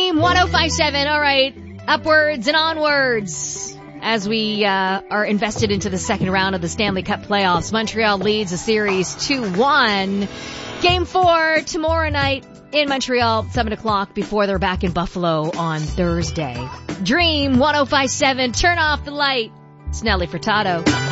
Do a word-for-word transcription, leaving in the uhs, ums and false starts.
Dream one oh five point seven. All right. Upwards and onwards. As we uh, are invested into the second round of the Stanley Cup playoffs, Montreal leads the series two one. Game four tomorrow night in Montreal, seven o'clock, before they're back in Buffalo on Thursday. Dream one oh five point seven. Turn off the light. It's Nelly Furtado.